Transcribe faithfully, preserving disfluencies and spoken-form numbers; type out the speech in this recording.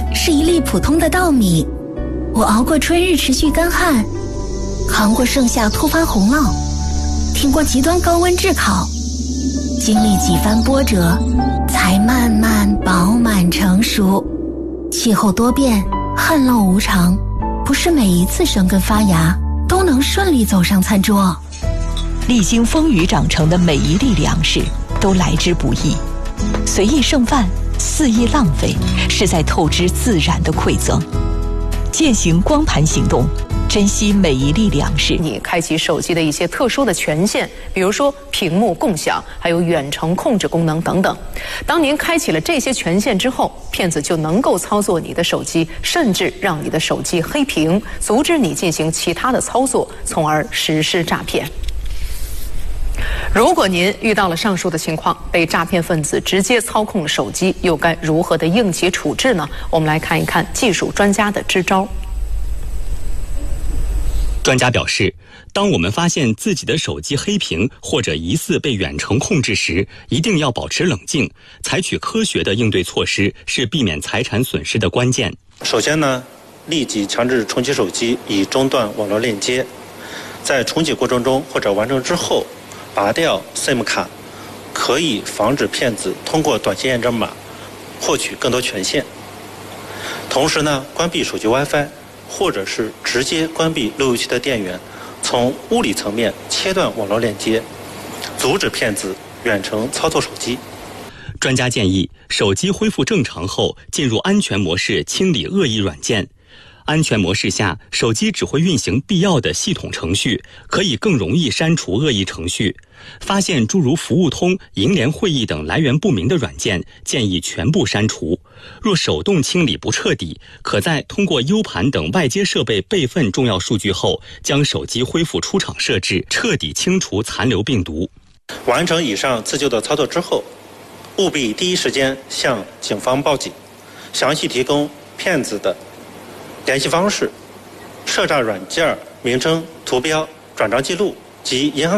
是一粒普通的稻米。我熬过春日持续干旱，扛过盛夏突发洪涝，挺过极端高温炙烤，经历几番波折，才慢慢饱满成熟。气候多变，旱涝无常，不是每一次生根发芽都能顺利走上餐桌。 历经风雨长成的每一粒粮食都来之不易，随意剩饭，肆意浪费，是在透支自然的馈赠。践行光盘行动，珍惜每一粒粮食。 你开启手机的一些特殊的权限，比如说屏幕共享，还有远程控制功能等等。当您开启了这些权限之后，骗子就能够操作你的手机，甚至让你的手机黑屏，阻止你进行其他的操作，从而实施诈骗。如果您遇到了上述的情况，被诈骗分子直接操控了手机，又该如何的应急处置呢？我们来看一看技术专家的支招。 专家表示，当我们发现自己的手机黑屏或者疑似被远程控制时，一定要保持冷静，采取科学的应对措施，是避免财产损失的关键。 首先呢，立即强制重启手机，以中断网络链接。在重启过程中或者完成之后，拔掉 SIM 卡，可以防止骗子通过短信验证码获取更多权限。同时呢，关闭手机 WiFi， 或者是直接关闭路由器的电源，从物理层面切断网络链接，阻止骗子远程操作手机。 专家建议，手机恢复正常后，进入安全模式清理恶意软件。安全模式下，手机只会运行必要的系统程序，可以更容易删除恶意程序。发现诸如服务通、银联会议等来源不明的软件，建议全部删除。若手动清理不彻底，可在通过 U 盘等外接设备备份重要数据后，将手机恢复出厂设置，彻底清除残留病毒。 完成以上自救的操作之后，务必第一时间向警方报警，详细提供骗子的联系方式、涉诈软件名称、图标、转账记录及银行